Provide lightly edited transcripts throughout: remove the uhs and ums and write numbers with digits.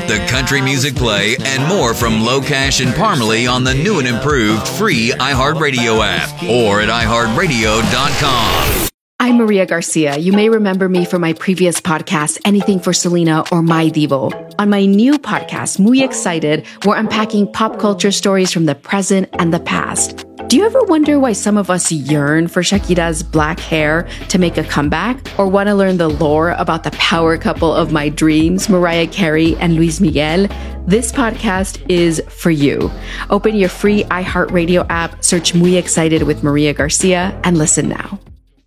the country music play, and more from Locash and Parmalee on the new and improved free iHeartRadio app or at iHeartRadio.com. I'm Maria Garcia. You may remember me from my previous podcast, Anything for Selena or My Divo. On my new podcast, Muy Excited, we're unpacking pop culture stories from the present and the past. Do you ever wonder why some of us yearn for Shakira's black hair to make a comeback? Or want to learn the lore about the power couple of my dreams, Mariah Carey and Luis Miguel? This podcast is for you. Open your free iHeartRadio app, search Muy Excited with Maria Garcia, and listen now.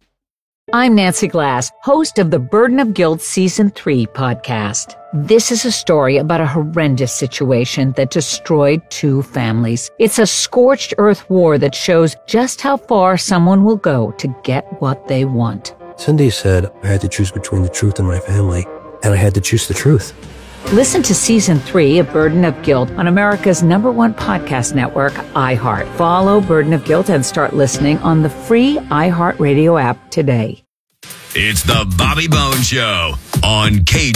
I'm Nancy Glass, host of the Burden of Guilt Season 3 podcast. This is a story about a horrendous situation that destroyed 2 families. It's a scorched earth war that shows just how far someone will go to get what they want. Cindy said I had to choose between the truth and my family, and I had to choose the truth. Listen to Season 3 of Burden of Guilt on America's #1 podcast network, iHeart. Follow Burden of Guilt and start listening on the free iHeartRadio app today. It's the Bobby Bones Show on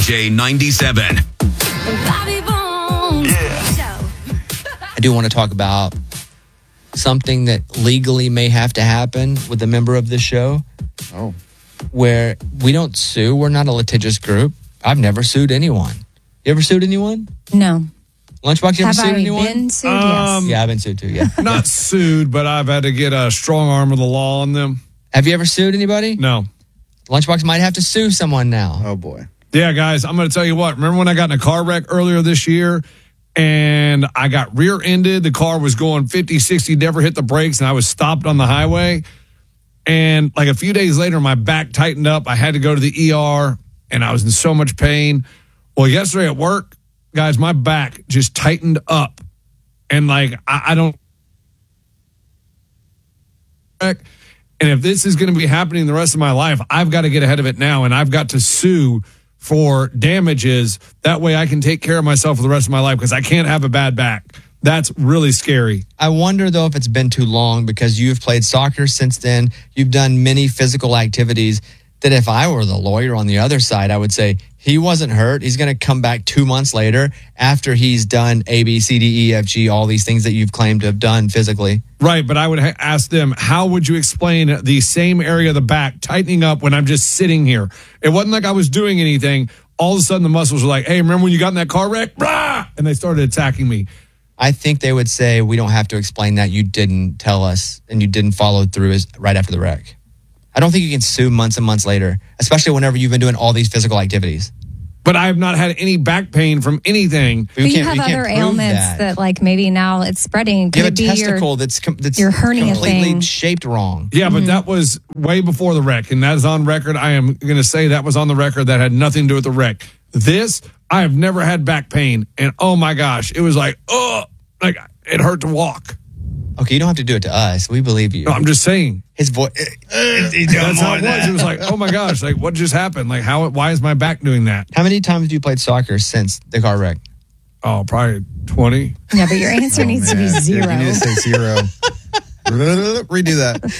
KJ97. Bobby Bones Show. I do want to talk about something that legally may have to happen with a member of this show. Oh. Where we don't sue. We're not a litigious group. I've never sued anyone. You ever sued anyone? No. Lunchbox, you ever sued anyone? Have I been sued? Yes. Yeah, I've been sued too, yeah. Not sued, but I've had to get a strong arm of the law on them. Have you ever sued anybody? No. Lunchbox might have to sue someone now. Oh, boy. Yeah, guys, I'm going to tell you what. Remember when I got in a car wreck earlier this year and I got rear-ended? The car was going 50, 60, never hit the brakes, and I was stopped on the highway. And like a few days later, my back tightened up. I had to go to the ER, and I was in so much pain. Well, yesterday at work, guys, my back just tightened up. And like, I don't. And if this is going to be happening the rest of my life, I've got to get ahead of it now. And I've got to sue for damages. That way I can take care of myself for the rest of my life because I can't have a bad back. That's really scary. I wonder, though, if it's been too long because you've played soccer since then. You've done many physical activities that if I were the lawyer on the other side, I would say he wasn't hurt. He's going to come back 2 months later after he's done A, B, C, D, E, F, G, all these things that you've claimed to have done physically. Right, but I would ask them, how would you explain the same area of the back tightening up when I'm just sitting here? It wasn't like I was doing anything. All of a sudden, the muscles were like, hey, remember when you got in that car wreck? Blah! And they started attacking me. I think they would say, we don't have to explain that. You didn't tell us and you didn't follow through right after the wreck. I don't think you can sue months and months later, especially whenever you've been doing all these physical activities. But I have not had any back pain from anything. But you have other ailments that like maybe now it's spreading. You have a testicle that's your hernia completely thing shaped wrong. Yeah, but that was way before the wreck, and that is on record. I am going to say that was on the record. That had nothing to do with the wreck. This, I have never had back pain, and oh my gosh, it was like, like it hurt to walk. Okay, you don't have to do it to us. We believe you. No, I'm just saying. His voice. That's how it was. It was like, oh my gosh, like what just happened? Like why is my back doing that? How many times have you played soccer since the car wreck? Oh, probably 20. Yeah, but your answer needs to be 0. You need to say 0. Redo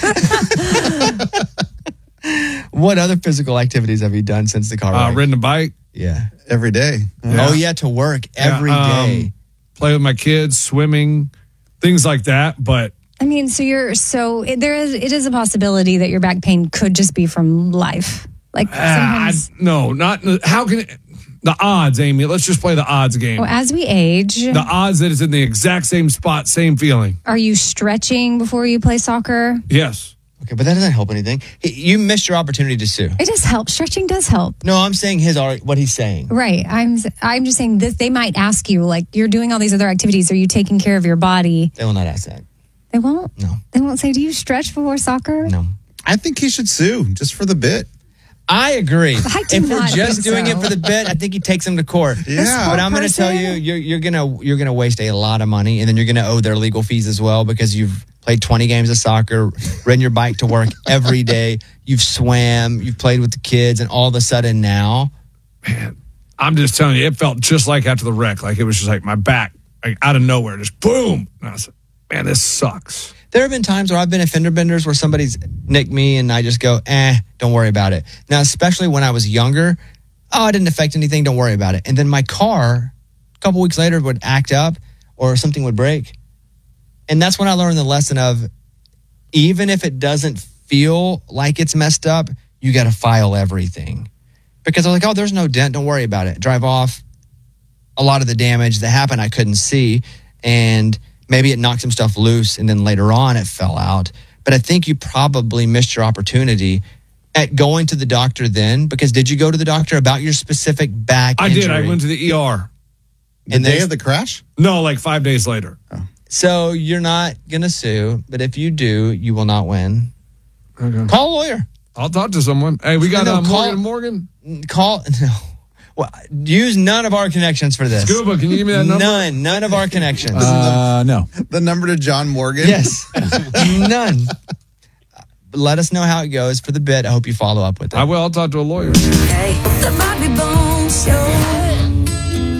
that. What other physical activities have you done since the car wreck? Ridden a bike. Yeah. Every day. Yeah. Oh, yeah, to work every day. Play with my kids, swimming, things like that. But I mean, it is a possibility that your back pain could just be from life. Like sometimes. How can the odds, Amy? Let's just play the odds game. Well, as we age, the odds that it's in the exact same spot, same feeling. Are you stretching before you play soccer? Yes. Okay, but that doesn't help anything. You missed your opportunity to sue. It does help. Stretching does help. No, I'm saying what he's saying. Right. I'm just saying this. They might ask you, like, you're doing all these other activities. Are you taking care of your body? They will not ask that. They won't? No. They won't say, do you stretch before soccer? No. I think he should sue just for the bit. I agree. If we're just doing it for the bit, I think he takes them to court. Yeah. But I'm going to tell you, you're gonna waste a lot of money, and then you're going to owe their legal fees as well because you've played 20 games of soccer, ridden your bike to work every day, you've swam, you've played with the kids, and all of a sudden now, man, I'm just telling you, it felt just like after the wreck. Like it was just like my back, like out of nowhere, just boom. And I was like, man, this sucks. There have been times where I've been at fender benders where somebody's nicked me and I just go, don't worry about it. Now, especially when I was younger, it didn't affect anything, don't worry about it. And then my car a couple weeks later, it would act up or something would break. And that's when I learned the lesson of, even if it doesn't feel like it's messed up, you got to file everything. Because I was like, oh, there's no dent. Don't worry about it. Drive off. A lot of the damage that happened, I couldn't see. And maybe it knocked some stuff loose and then later on it fell out. But I think you probably missed your opportunity at going to the doctor then. Because did you go to the doctor about your specific back injury? I did. I went to the ER. The day of the crash? No, like 5 days later. Oh. So you're not going to sue, but if you do, you will not win. Okay. Call a lawyer. I'll talk to someone. Hey, we got Morgan. No. Well, use none of our connections for this. Scuba, can you give me that number? None of our connections. No. The number to John Morgan? Yes. None. Let us know how it goes for the bit. I hope you follow up with it. I will. I'll talk to a lawyer. Hey, the Bobby Bones Show.